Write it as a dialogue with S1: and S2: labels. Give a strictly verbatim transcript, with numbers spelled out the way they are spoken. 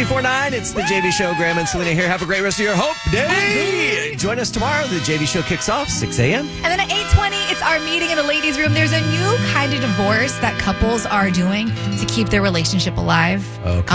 S1: four nine. It's the J V Show. Graham and Selena here. Have a great rest of your Hope Day. Join us tomorrow. The J V Show kicks off six a.m.
S2: And then at eight twenty, it's our meeting in the ladies' room. There's a new kind of divorce that couples are doing to keep their relationship alive.
S1: Okay.